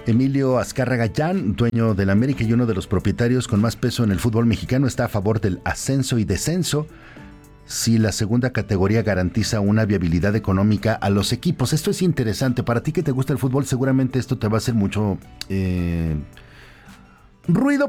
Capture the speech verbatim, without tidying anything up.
Emilio Azcárraga Llán, dueño del América y uno de los propietarios con más peso en el fútbol mexicano, está a favor del ascenso y descenso si la segunda categoría garantiza una viabilidad económica a los equipos. Esto es interesante. Para ti que te gusta el fútbol, seguramente esto te va a hacer mucho eh, ruido.